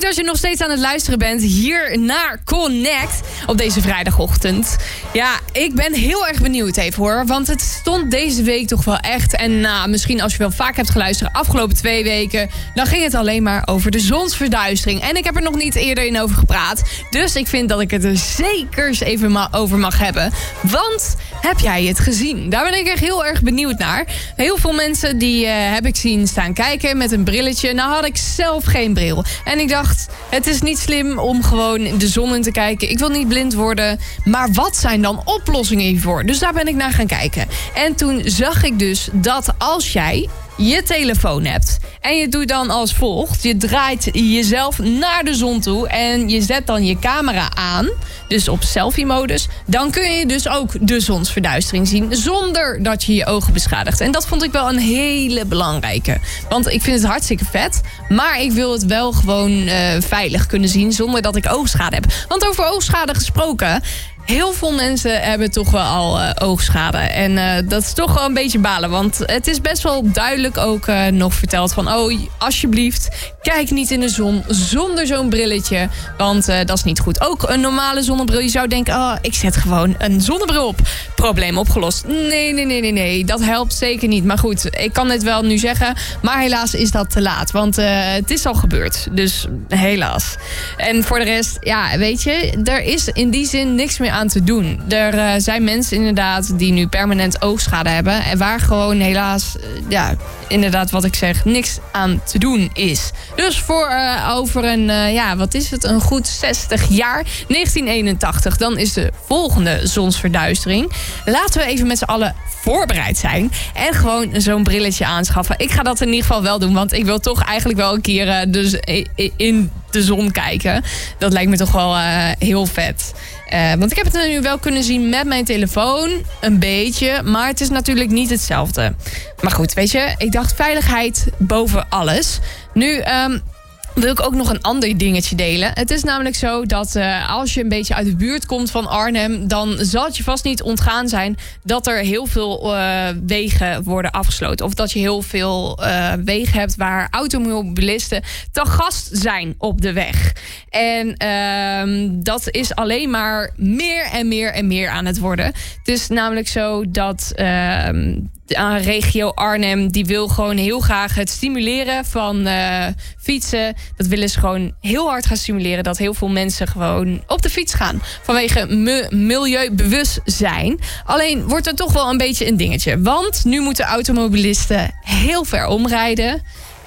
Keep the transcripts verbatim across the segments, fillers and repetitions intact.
Goed als je nog steeds aan het luisteren bent hier naar Connect op deze vrijdagochtend. Ja, ik ben heel erg benieuwd even hoor. Want het stond deze week toch wel echt. En nou, misschien als je wel vaak hebt geluisterd afgelopen twee weken, dan ging het alleen maar over de zonsverduistering. En ik heb er nog niet eerder in over gepraat. Dus ik vind dat ik het er zeker eens even ma- over mag hebben. Want heb jij het gezien? Daar ben ik echt heel erg benieuwd naar. Heel veel mensen die uh, heb ik zien staan kijken met een brilletje. Nou had ik zelf geen bril. En ik dacht, het is niet slim om gewoon de zon in te kijken. Ik wil niet blind worden. Maar wat zijn dan oplossingen hiervoor? Dus daar ben ik naar gaan kijken. En toen zag ik dus dat als jij je telefoon hebt en je doet dan als volgt. Je draait jezelf naar de zon toe en je zet dan je camera aan, dus op selfie-modus. Dan kun je dus ook de zonsverduistering zien zonder dat je je ogen beschadigt. En dat vond ik wel een hele belangrijke. Want ik vind het hartstikke vet, maar ik wil het wel gewoon uh, veilig kunnen zien zonder dat ik oogschade heb. Want over oogschade gesproken, heel veel mensen hebben toch wel al uh, oogschade. En uh, dat is toch wel een beetje balen. Want het is best wel duidelijk ook uh, nog verteld van, oh, alsjeblieft, kijk niet in de zon zonder zo'n brilletje. Want uh, dat is niet goed. Ook een normale zonnebril. Je zou denken, oh, ik zet gewoon een zonnebril op. Probleem opgelost. Nee, nee, nee, nee, nee. Dat helpt zeker niet. Maar goed, ik kan het wel nu zeggen. Maar helaas is dat te laat. Want uh, het is al gebeurd. Dus helaas. En voor de rest, ja, weet je, er is in die zin niks meer aan te doen. Er uh, zijn mensen inderdaad die nu permanent oogschade hebben en waar gewoon helaas, uh, ja, inderdaad wat ik zeg, niks aan te doen is. Dus voor uh, over een, uh, ja, wat is het, een goed zestig jaar, negentien eenentachtig, dan is de volgende zonsverduistering. Laten we even met z'n allen voorbereid zijn en gewoon zo'n brilletje aanschaffen. Ik ga dat in ieder geval wel doen, want ik wil toch eigenlijk wel een keer uh, dus in de zon kijken. Dat lijkt me toch wel uh, heel vet. Uh, want ik heb het nu wel kunnen zien met mijn telefoon. Een beetje. Maar het is natuurlijk niet hetzelfde. Maar goed, weet je. Ik dacht veiligheid boven alles. Nu um, wil ik ook nog een ander dingetje delen. Het is namelijk zo dat uh, als je een beetje uit de buurt komt van Arnhem, dan zal het je vast niet ontgaan zijn dat er heel veel uh, wegen worden afgesloten. Of dat je heel veel uh, wegen hebt waar automobilisten te gast zijn op de weg. En uh, dat is alleen maar meer en meer en meer aan het worden. Het is namelijk zo dat Uh, aan regio Arnhem, die wil gewoon heel graag het stimuleren van uh, fietsen. Dat willen ze gewoon heel hard gaan stimuleren. Dat heel veel mensen gewoon op de fiets gaan. Vanwege me- milieubewustzijn. Alleen wordt er toch wel een beetje een dingetje. Want nu moeten automobilisten heel ver omrijden.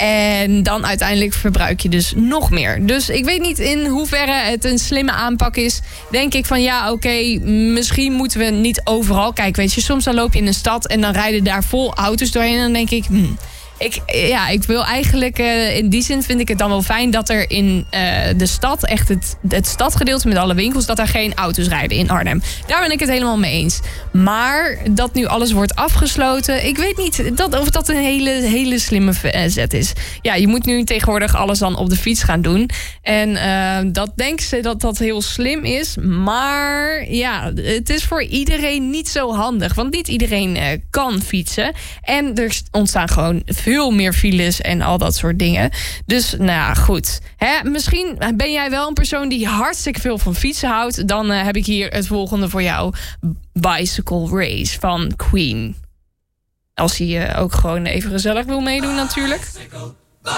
En dan uiteindelijk verbruik je dus nog meer. Dus ik weet niet in hoeverre het een slimme aanpak is. Denk ik van ja, oké, okay, misschien moeten we niet overal kijken. Weet je, soms dan loop je in een stad en dan rijden daar vol auto's doorheen. En dan denk ik, hmm, ik, ja, ik wil eigenlijk, uh, in die zin vind ik het dan wel fijn dat er in uh, de stad, echt het, het stadgedeelte met alle winkels, dat er geen auto's rijden in Arnhem. Daar ben ik het helemaal mee eens. Maar dat nu alles wordt afgesloten, ik weet niet dat, of dat een hele, hele slimme zet is. Ja, je moet nu tegenwoordig alles dan op de fiets gaan doen. En uh, dat denken ze dat dat heel slim is. Maar ja, het is voor iedereen niet zo handig. Want niet iedereen uh, kan fietsen. En er ontstaan gewoon veel meer files en al dat soort dingen. Dus nou ja, goed. Hè, misschien ben jij wel een persoon die hartstikke veel van fietsen houdt. Dan uh, heb ik hier het volgende voor jou. Bicycle Race van Queen. Als hij uh, ook gewoon even gezellig wil meedoen natuurlijk. Bicycle.